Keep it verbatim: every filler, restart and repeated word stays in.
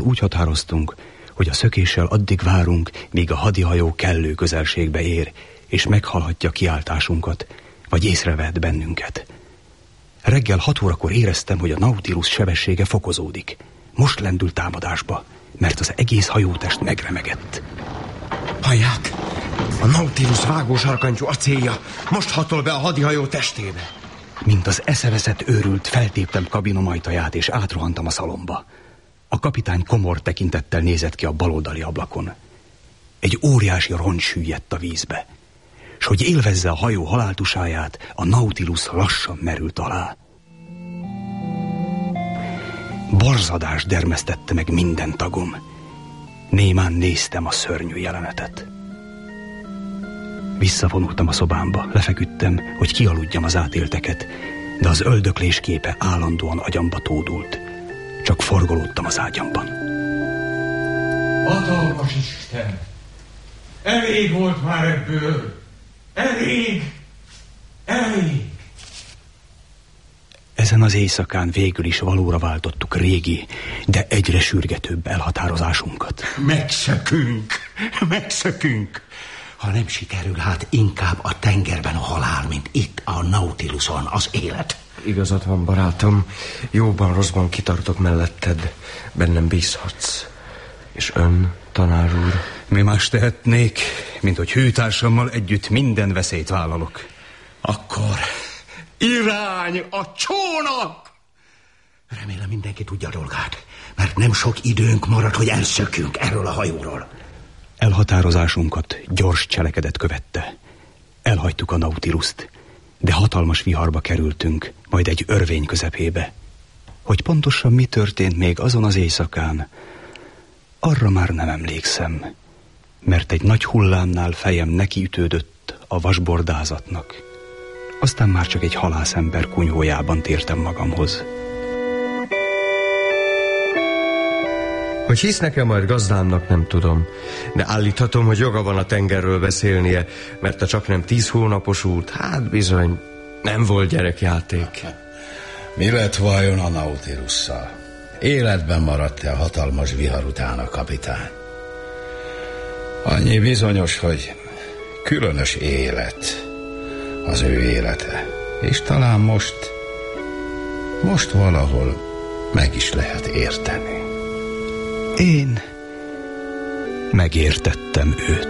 Úgy határoztunk, hogy a szökéssel addig várunk, míg a hadihajó kellő közelségbe ér, és meghallhatja kiáltásunkat, vagy észrevehet bennünket. Reggel hat órakor éreztem, hogy a Nautilus sebessége fokozódik. Most lendült támadásba, mert az egész hajótest megremegett. Hallják? A Nautilus vágósarkantyú acélja most hatol be a hadihajó testébe. Mint az eszeveszett őrült, feltéptem kabinom ajtaját, és átrohantam a szalomba. A kapitány komor tekintettel nézett ki a baloldali ablakon. Egy óriási roncs süllyedt a vízbe, s hogy élvezze a hajó haláltusáját, a Nautilus lassan merült alá. Borzadás dermesztette meg minden tagom. Némán néztem a szörnyű jelenetet. Visszavonultam a szobámba, lefeküdtem, hogy kialudjam az átélteket, de az öldöklés képe állandóan agyamba tódult. Csak forgolódtam az ágyamban. Hatalmas Isten! Elég volt már ebből! Elég! Elég! Ezen az éjszakán végül is valóra váltottuk régi, de egyre sürgetőbb elhatározásunkat. Megszökünk! Megszökünk! Ha nem sikerül, hát inkább a tengerben a halál, mint itt a Nautiluson az élet. Igazad van, barátom. Jóban, rosszban kitartok melletted. Bennem bízhatsz. És ön, tanár úr? Mi más tehetnék, mint hogy hűtársammal együtt minden veszélyt vállalok. Akkor irány a csónak! Remélem mindenki tudja a dolgát, mert nem sok időnk marad, hogy elszökjünk erről a hajóról. Elhatározásunkat gyors cselekedet követte. Elhagytuk a Nautilust, de hatalmas viharba kerültünk, majd egy örvény közepébe. Hogy pontosan mi történt még azon az éjszakán, arra már nem emlékszem, mert egy nagy hullámnál fejem nekiütődött a vasbordázatnak. Aztán már csak egy halászember kunyhójában tértem magamhoz. Hogy hisz nekem majd gazdámnak, nem tudom, de állíthatom, hogy joga van a tengerről beszélnie, mert a csaknem tíz hónapos út, hát bizony, nem volt gyerekjáték. Mi lett vajon a Nautilusszal? Életben maradt-e a hatalmas vihar után a kapitány? Annyi bizonyos, hogy különös élet az ő élete, és talán most, most valahol meg is lehet érteni. Én megértettem őt.